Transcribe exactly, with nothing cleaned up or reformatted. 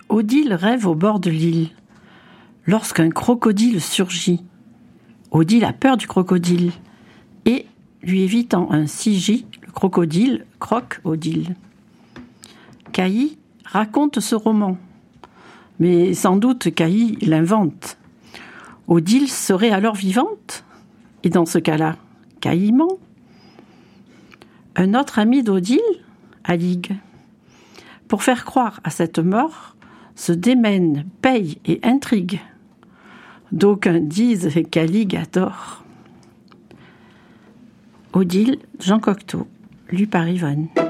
Odile rêve au bord de l'île, lorsqu'un crocodile surgit. Odile a peur du crocodile, et, lui évitant un sigis, le crocodile croque Odile. Cailly raconte ce roman, mais sans doute Cailly l'invente. Odile serait alors vivante, et dans ce cas-là, Cailly ment. Un autre ami d'Odile, Aligue, pour faire croire à cette mort, se démène, paye et intrigue. D'aucuns disent qu'Aligue a tort. Odile, Jean Cocteau, lu par Yvonne.